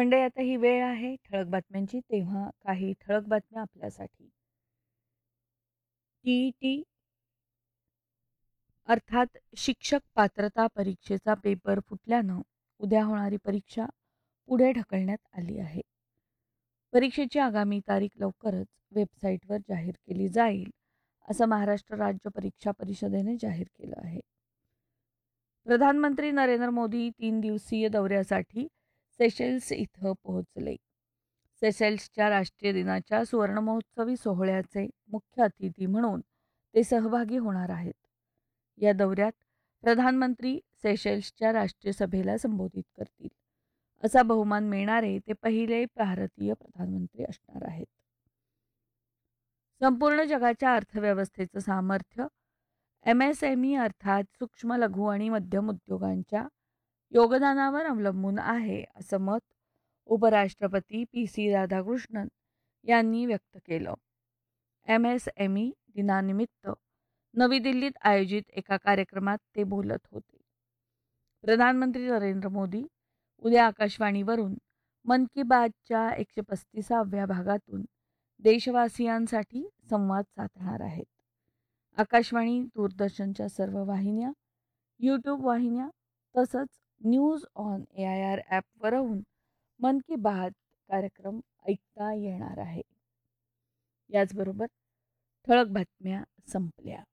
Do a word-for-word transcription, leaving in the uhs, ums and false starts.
मंडळी, आता ही वेळ आहे ठळक बातम्यांची. तेव्हा काही ठळक बातम्या आपल्यासाठी. टी-ई-टी अर्थात शिक्षक पात्रता परीक्षेचा पेपर फुटल्यानं उद्या होणारी परीक्षा पुढे ढकलण्यात आली आहे. परीक्षेची आगामी तारीख लवकरच वेबसाईटवर जाहीर केली जाईल, असं महाराष्ट्र राज्य परीक्षा परिषदेने जाहीर केलं आहे. प्रधानमंत्री नरेंद्र मोदी तीन दिवसीय दौऱ्यासाठी सेशेल्स इथं पोहोचले. सेशेल्सच्या राष्ट्रीय दिनाच्या सुवर्णमहोत्सवी सोहळ्याचे मुख्य अतिथी म्हणून ते सहभागी होणार आहेत. या दौऱ्यात प्रधानमंत्री सेशेल्सच्या राष्ट्रीय सभेला संबोधित करतील. असा बहुमान मिळणारे ते पहिले भारतीय प्रधानमंत्री असणार आहेत. संपूर्ण जगाच्या अर्थव्यवस्थेचं सामर्थ्य एम एस एम ई अर्थात सूक्ष्म, लघु आणि मध्यम उद्योगांच्या योगदानावर अवलंबून आहे, असं मत उपराष्ट्रपती पी सी राधाकृष्णन यांनी व्यक्त केलं. एम एस एम ई दिनानिमित्त नवी दिल्लीत आयोजित एका कार्यक्रमात ते बोलत होते. प्रधानमंत्री नरेंद्र मोदी उद्या आकाशवाणीवरून मन की बातच्या एकशे पस्तीसाव्या भागातून देशवासियांसाठी संवाद साधणार आहेत. आकाशवाणी, दूरदर्शनच्या सर्व वाहिन्या, यूट्यूब वाहिन्या तसंच news on A I R ॲपवरहून मन की बात कार्यक्रम ऐकता येणार आहे. याचबरोबर ठळक बातम्या संपल्या.